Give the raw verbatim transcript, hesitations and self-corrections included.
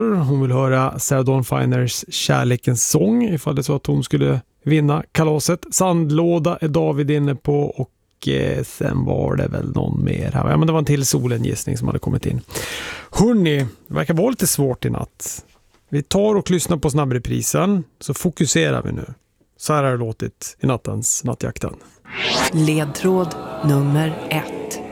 Hon vill höra Sarah Dawn Finers Kärlekens sång ifall det är så att hon skulle vinna kalaset. Sandlåda är David inne på och eh, sen var det väl någon mer här. Ja, men det var en till Solen-gissning som hade kommit in. Hörrni, det verkar vara lite svårt i natt. Vi tar och lyssnar på snabbreprisen så fokuserar vi nu. Så här har det låtit i nattens Nattjakten. Ledtråd nummer ett.